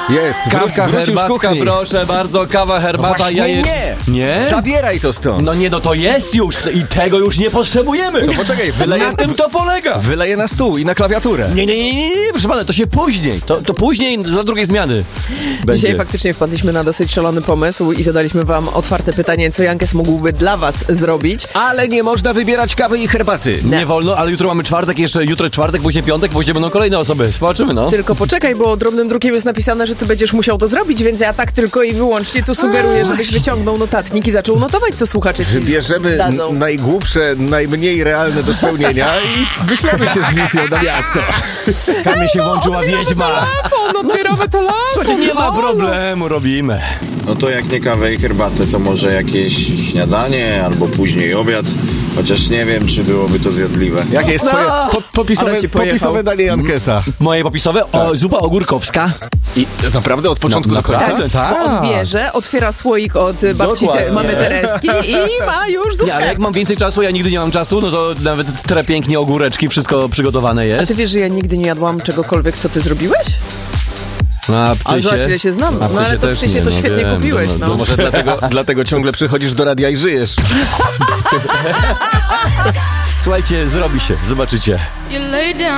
Jest, Kawka, wrócił z herbatka, kuchni. proszę bardzo, kawa, herbata, Właśnie jajeczka. Nie? Zabieraj to stąd. No nie, no to jest już i tego już nie potrzebujemy. No poczekaj, Na tym to polega. Wyleję na stół i na klawiaturę. Nie, proszę pana, to się później. To później za drugiej zmiany będzie. Dzisiaj faktycznie wpadliśmy na dosyć szalony pomysł i zadaliśmy wam otwarte pytanie, co Jankes mógłby dla was zrobić. Ale nie można wybierać kawy i herbaty. Nie wolno, ale jutro mamy czwartek, jeszcze jutro czwartek, później piątek, później będą kolejne osoby. Zobaczymy, no. Tylko poczekaj, bo drobnym drukiem jest napisane, że ty będziesz musiał to zrobić, więc ja tak tylko i wyłącznie tu sugeruję, żebyś wyciągnął notatnik i zaczął notować, co słuchacze ci Bierzemy dadzą. najgłupsze, najmniej realne do spełnienia i wyślemy cię z misją na miasto. Kamie się włączyła wiedźma. Telefon, odbieramy telefon. Słuchajcie, nie ma problemu, robimy. No to jak nie kawę i herbatę, to może jakieś śniadanie albo później obiad. Chociaż nie wiem, czy byłoby to zjadliwe. Jakie jest twoje Ale ci pojechał. popisowe danie Jankesa? Moje popisowe? Zupa ogórkowska. I naprawdę od początku do końca? Naprawdę, tak. Bo on bierze, otwiera słoik od babci Dokładnie. mamy Tereski i ma już Nie, zupkę. ale jak mam więcej czasu, ja nigdy nie mam czasu, no to nawet pięknie ogóreczki, wszystko przygotowane A jest. ty wiesz, że ja nigdy nie jadłam czegokolwiek, co ty zrobiłeś? A zobacz, ile się znam. A No ale to też ty się nie, to świetnie wiem, kupiłeś, no. Może dlatego ciągle przychodzisz do radia i żyjesz. Słuchajcie, zrobi się, zobaczycie. You lay down